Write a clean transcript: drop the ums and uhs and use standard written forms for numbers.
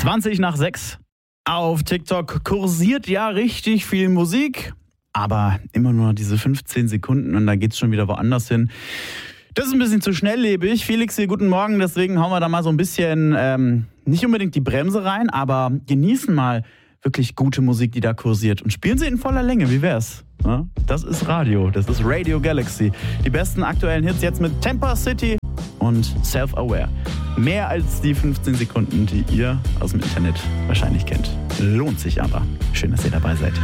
20 nach 6. Auf TikTok kursiert ja richtig viel Musik, aber immer nur diese 15 Sekunden und dann geht's schon wieder woanders hin. Das ist ein bisschen zu schnelllebig. Felix hier, guten Morgen, deswegen hauen wir da mal so ein bisschen, nicht unbedingt die Bremse rein, aber genießen mal wirklich gute Musik, die da kursiert und spielen sie in voller Länge, wie wär's? Ja? Das ist Radio, das ist Radio Galaxy. Die besten aktuellen Hits jetzt mit Temper City und Self-Aware. Mehr als die 15 Sekunden, die ihr aus dem Internet wahrscheinlich kennt. Lohnt sich aber. Schön, dass ihr dabei seid.